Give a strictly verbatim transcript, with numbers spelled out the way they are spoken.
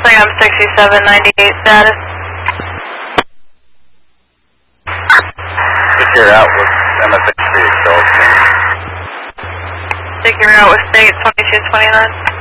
I'm sixty-seven ninety-eight status. Take your out with M S H three Exhaustion. Take your out with state twenty-two twenty-nine.